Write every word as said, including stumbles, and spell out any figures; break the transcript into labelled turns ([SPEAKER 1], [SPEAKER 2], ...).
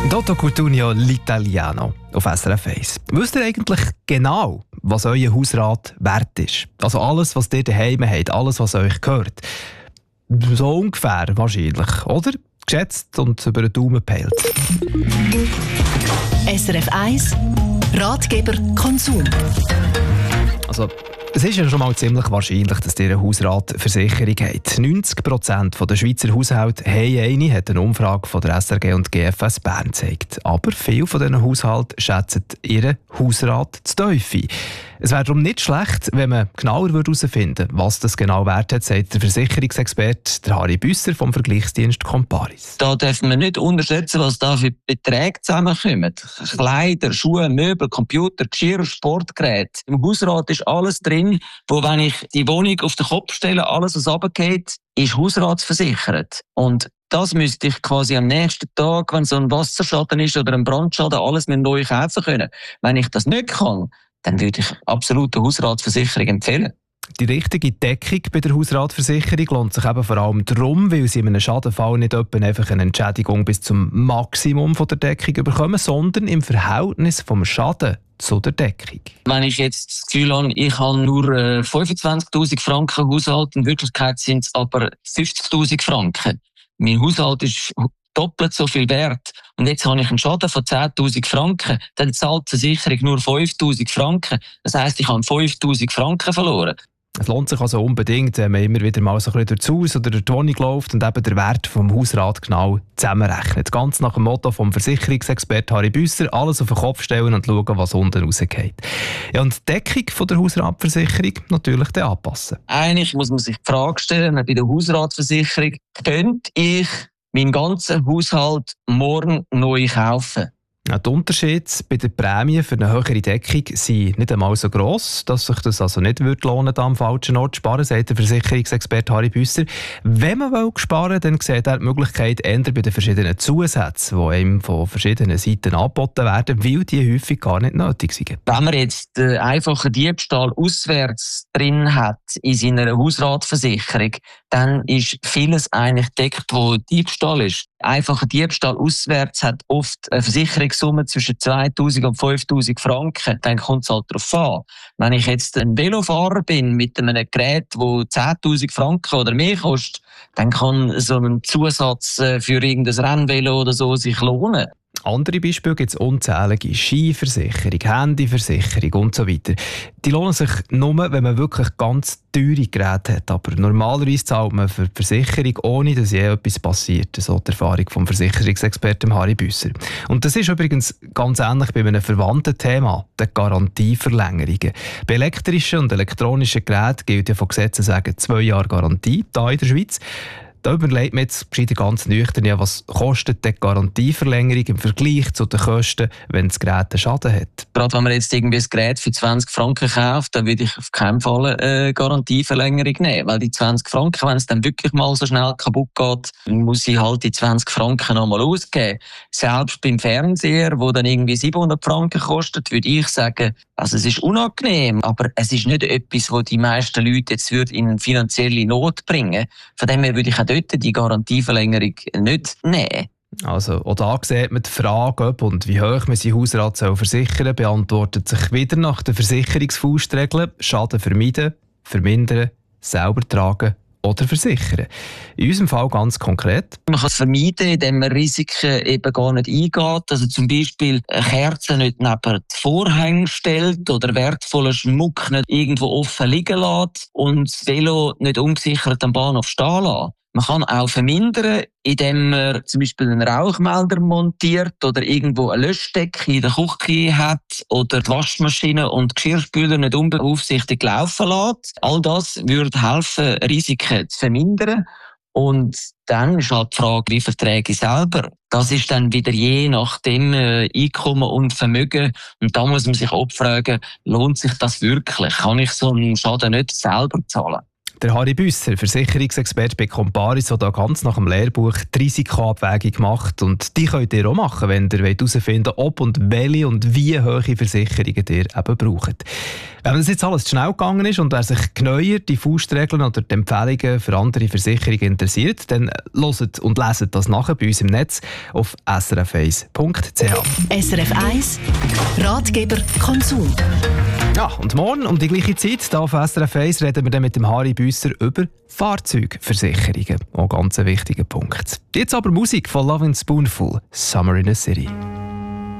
[SPEAKER 1] Dotto Cutugno l'Italiano auf S R F eins. Wisst ihr eigentlich genau, was euer Hausrat wert ist? Also alles, was ihr daheim habt, alles, was euch gehört. So ungefähr wahrscheinlich, oder? Geschätzt und über den Daumen peilt.
[SPEAKER 2] S R F eins Ratgeber Konsum.
[SPEAKER 1] Also, es ist ja schon mal ziemlich wahrscheinlich, dass ihr eine Hausratversicherung habt. neunzig Prozent der Schweizer Haushalte haben eine, hat eine Umfrage von der S R G und G F S Bern gezeigt. Aber viele von diesen Haushalten schätzen ihren Hausrat zu tief ein. Es wäre darum nicht schlecht, wenn man genauer herausfinden würde, was das genau wert hat, sagt der Versicherungsexperte Harry Büsser vom Vergleichsdienst Comparis.
[SPEAKER 3] Da dürfen wir nicht unterschätzen, was da für Beträge zusammenkommen. Kleider, Schuhe, Möbel, Computer, Geschirr, Sportgeräte. Im Hausrat ist alles drin, wo, wenn ich die Wohnung auf den Kopf stelle, alles, was runtergeht, ist hausratsversichert. Und das müsste ich quasi am nächsten Tag, wenn so ein Wasserschaden ist oder ein Brandschaden, alles mit neu kaufen können. Wenn ich das nicht kann, dann würde ich absolut eine Hausratsversicherung empfehlen.
[SPEAKER 1] Die richtige Deckung bei der Hausratversicherung lohnt sich eben vor allem darum, weil sie in einem Schadenfall nicht etwa einfach eine Entschädigung bis zum Maximum von der Deckung bekommen, sondern im Verhältnis vom Schaden zu der Deckung.
[SPEAKER 3] Wenn ich jetzt das Gefühl habe, ich habe nur äh, fünfundzwanzigtausend Franken Haushalt, in Wirklichkeit sind es aber fünfzigtausend Franken. Mein Haushalt ist doppelt so viel wert. Und jetzt habe ich einen Schaden von zehntausend Franken. Dann zahlt die Versicherung nur fünftausend Franken. Das heisst, ich habe fünftausend Franken verloren.
[SPEAKER 1] Es lohnt sich also unbedingt, wenn man immer wieder mal so ein bisschen durchs Haus oder durch die Wohnung läuft und eben den Wert vom Hausrat genau zusammenrechnet. Ganz nach dem Motto vom Versicherungsexperten Harry Büsser, alles auf den Kopf stellen und schauen, was unten rausgeht. Ja, und die Deckung von der Hausratversicherung natürlich dann anpassen.
[SPEAKER 3] Eigentlich muss man sich die Frage stellen, bei der Hausratversicherung, könnte ich meinen ganzen Haushalt morgen neu kaufen?
[SPEAKER 1] Ja, die Unterschiede bei der Prämie für eine höhere Deckung sind nicht einmal so gross, dass sich das also nicht lohnen würde, da am falschen Ort zu sparen, sagt der Versicherungsexperte Harry Büsser. Wenn man will sparen will, dann sieht er die Möglichkeit eher bei den verschiedenen Zusätzen, die einem von verschiedenen Seiten angeboten werden, weil die häufig gar nicht nötig sind.
[SPEAKER 3] Wenn man jetzt äh, einfach einen Diebstahl auswärts drin hat in seiner Hausratversicherung, dann ist vieles eigentlich deckt, wo Diebstahl ist. Einfach ein Diebstahl auswärts hat oft eine Versicherungssumme zwischen zweitausend und fünftausend Franken. Dann kommt es halt darauf an. Wenn ich jetzt ein Velofahrer bin mit einem Gerät, das zehntausend Franken oder mehr kostet, dann kann so ein Zusatz für irgendein Rennvelo oder so sich lohnen.
[SPEAKER 1] Andere Beispiele gibt es unzählige. Skiversicherung, Handyversicherung und so weiter. Die lohnen sich nur, wenn man wirklich ganz teure Geräte hat. Aber normalerweise zahlt man für die Versicherung, ohne dass je etwas passiert. So die Erfahrung vom Versicherungsexperten Harry Büsser. Und das ist übrigens ganz ähnlich bei einem verwandten Thema, den Garantieverlängerungen. Bei elektrischen und elektronischen Geräten gilt ja von Gesetzen sagen zwei Jahre Garantie, hier in der Schweiz. Da überlegt man jetzt ganz nüchtern, ja, was kostet die Garantieverlängerung im Vergleich zu den Kosten, wenn das Gerät einen Schaden hat.
[SPEAKER 3] Gerade wenn man jetzt irgendwie ein Gerät für zwanzig Franken kauft, dann würde ich auf keinen Fall eine Garantieverlängerung nehmen. Weil die zwanzig Franken, wenn es dann wirklich mal so schnell kaputt geht, dann muss ich halt die zwanzig Franken nochmal ausgeben. Selbst beim Fernseher, der dann irgendwie siebenhundert Franken kostet, würde ich sagen, also es ist unangenehm, aber es ist nicht etwas, das die meisten Leute jetzt in eine finanzielle Not bringen. Von dem her würde ich auch dort die Garantieverlängerung nicht nehmen.
[SPEAKER 1] Also, auch da sieht man die Frage, ob und wie hoch man sein Hausrat versichern soll, beantwortet sich wieder nach den Versicherungsfaustregeln: Schaden vermeiden, vermindern, selber tragen oder versichern. In unserem Fall ganz konkret.
[SPEAKER 3] Man kann es vermeiden, indem man Risiken eben gar nicht eingeht. Also zum Beispiel eine Kerze nicht neben die Vorhänge stellt oder wertvollen Schmuck nicht irgendwo offen liegen lässt und das Velo nicht ungesichert am Bahnhof stehen lässt. Man kann auch vermindern, indem man zum Beispiel einen Rauchmelder montiert oder irgendwo eine Löschdecke in der Küche hat oder die Waschmaschine und die Geschirrspüler nicht unbeaufsichtigt laufen lässt. All das würde helfen, Risiken zu vermindern. Und dann ist halt die Frage, wie verträge ich selber? Das ist dann wieder je nach dem äh, Einkommen und Vermögen. Und da muss man sich auch fragen, lohnt sich das wirklich? Kann ich so einen Schaden nicht selber zahlen?
[SPEAKER 1] Der Harry Büsser, Versicherungsexperte bei Comparis, der da ganz nach dem Lehrbuch die Risikoabwägung macht. Und die könnt ihr auch machen, wenn ihr herausfinden wollt, ob und welche und wie hohe Versicherungen ihr eben braucht. Wenn das jetzt alles zu schnell gegangen ist und wer sich genauer die Faustregeln oder die Empfehlungen für andere Versicherungen interessiert, dann hört und leset das nachher bei uns im Netz auf s r f eins punkt c h.
[SPEAKER 2] S R F eins Ratgeber Konsum.
[SPEAKER 1] Ja, und morgen um die gleiche Zeit hier auf S R F eins reden wir dann mit dem Harry Büsser über Fahrzeugversicherungen. Auch ganz ein wichtiger Punkt. Jetzt aber Musik von Lovin' Spoonful, Summer in a City.